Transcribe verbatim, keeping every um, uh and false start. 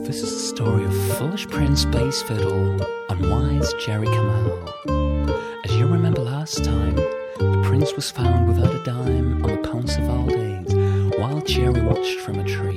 This is the story of Foolish Prince Bass Fiddle and Wise Jerry Kamal. As you remember last time, the prince was found without a dime on the Pont of Valdez while Jerry watched from a tree.